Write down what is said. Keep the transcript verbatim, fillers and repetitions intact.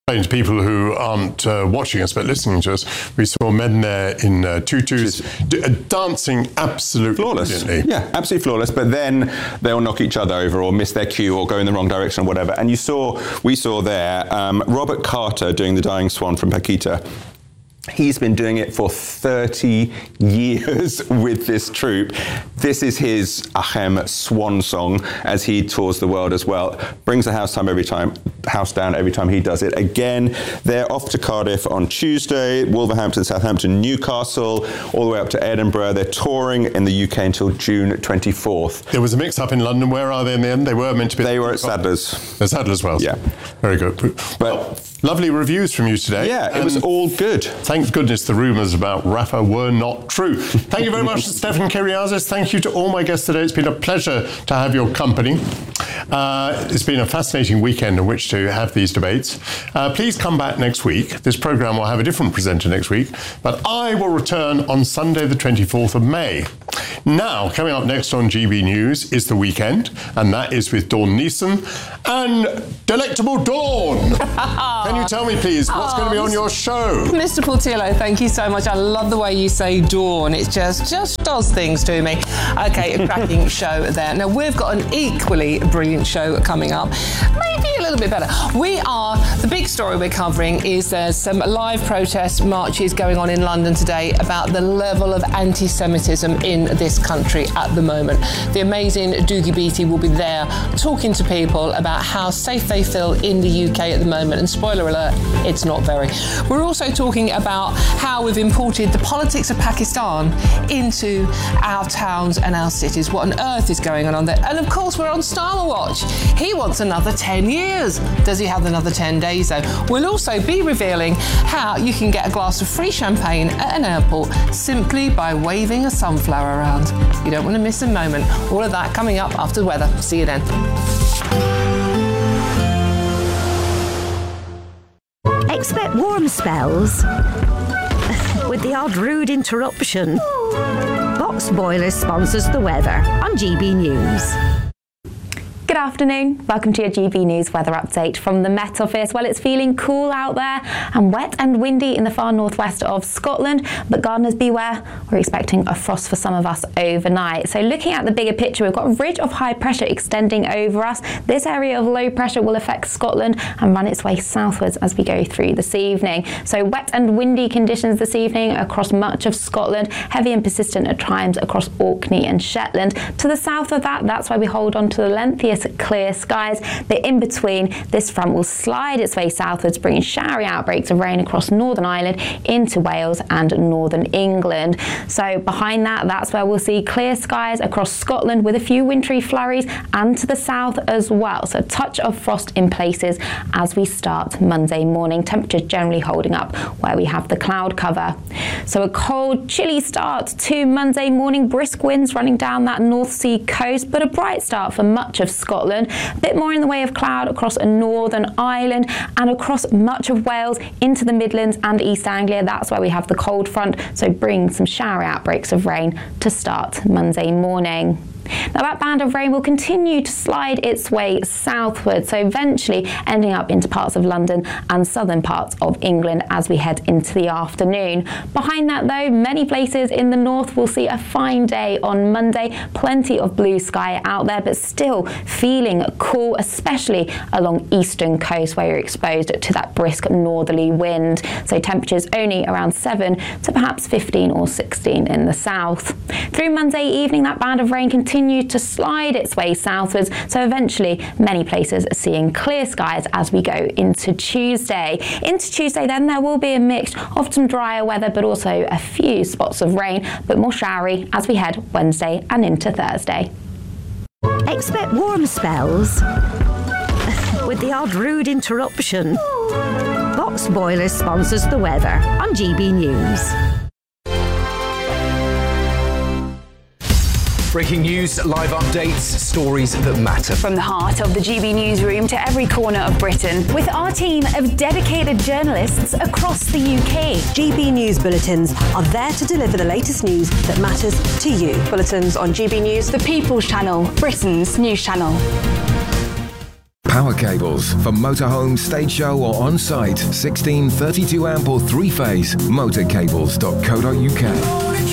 To people who aren't uh, watching us but listening to us, we saw men there in uh, tutus d- uh, dancing absolutely flawless. brilliantly. Yeah, absolutely flawless. But then they'll knock each other over or miss their cue or go in the wrong direction or whatever. And you saw, we saw there um, Robert Carter doing the Dying Swan from Paquita. He's been doing it for thirty years with this troupe. This is his Achem swan song as he tours the world as well. Brings the house time every time, house down every time he does it. Again, they're off to Cardiff on Tuesday, Wolverhampton, Southampton, Newcastle, all the way up to Edinburgh. They're touring in the U K until June twenty-fourth. There was a mix-up in London. Where are they in the end? They were meant to be... They were at Sadler's. At Sadler's Wells. Yeah. Very good. But well, lovely reviews from you today. Yeah, it was all good. Thank goodness the rumours about Rafa were not true. Thank you very much to Stefan Kyriazis. Thank you to all my guests today. It's been a pleasure to have your company. Uh, it's been a fascinating weekend in which to have these debates. Uh, please come back next week. This programme will have a different presenter next week, but I will return on Sunday the twenty-fourth of May. Now, coming up next on G B News is The Weekend, and that is with Dawn Neeson and Delectable Dawn. Can you tell me, please, what's oh, going to be on your show? Mister Portillo, thank you so much. I love the way you say Dawn. It just, just does things to me. Okay, a cracking show there. Now, we've got an equally brilliant show coming up. Maybe a little bit better. We are, the big story we're covering is there's some live protest marches going on in London today about the level of anti-Semitism in this country at the moment. The amazing Doogie Beatty will be there talking to people about how safe they feel in the U K at the moment. And spoiler alert, it's not very. We're also talking about how we've imported the politics of Pakistan into our towns and our cities. What on earth is going on there? And of course, we're on Starmer Watch. He wants another ten years. Does he have another ten days though? We'll also be revealing how you can get a glass of free champagne at an airport simply by waving a sunflower around. You don't want to miss a moment. All of that coming up after the weather. See you then. Expect warm spells with the odd rude interruption. Box Boilers sponsors the weather on G B News. Good afternoon. Welcome to your G B News weather update from the Met Office. Well, it's feeling cool out there and wet and windy in the far northwest of Scotland, but gardeners beware. We're expecting a frost for some of us overnight. So looking at the bigger picture, we've got a ridge of high pressure extending over us. This area of low pressure will affect Scotland and run its way southwards as we go through this evening. So wet and windy conditions this evening across much of Scotland, heavy and persistent at times across Orkney and Shetland. To the south of that, that's why we hold on to the lengthiest clear skies, but in between, this front will slide its way southwards, bringing showery outbreaks of rain across Northern Ireland into Wales and Northern England. So behind that, that's where we'll see clear skies across Scotland with a few wintry flurries, and to the south as well. So a touch of frost in places as we start Monday morning. Temperatures generally holding up where we have the cloud cover. So a cold, chilly start to Monday morning, brisk winds running down that North Sea coast, but a bright start for much of Scotland. A bit more in the way of cloud across Northern Ireland and across much of Wales into the Midlands and East Anglia. That's where we have the cold front, so bring some showery outbreaks of rain to start Monday morning. Now that band of rain will continue to slide its way southward, so eventually ending up into parts of London and southern parts of England as we head into the afternoon. Behind that though, many places in the north will see a fine day on Monday. Plenty of blue sky out there, but still feeling cool, especially along eastern coast where you're exposed to that brisk northerly wind. So temperatures only around seven to perhaps fifteen or sixteen in the south. Through Monday evening, that band of rain continues to slide its way southwards, so eventually many places are seeing clear skies as we go into Tuesday. Into Tuesday then, there will be a mix of some drier weather, but also a few spots of rain, but more showery as we head Wednesday and into Thursday. Expect warm spells with the odd rude interruption. Box Boilers sponsors the weather on G B News. Breaking news, live updates, stories that matter. From the heart of the G B newsroom to every corner of Britain, with our team of dedicated journalists across the U K. G B News Bulletins are there to deliver the latest news that matters to you. Bulletins on G B News, the People's Channel, Britain's news channel. Power cables for motorhome, stage show or on-site. sixteen, thirty-two amp or three-phase. motorcables dot co dot uk.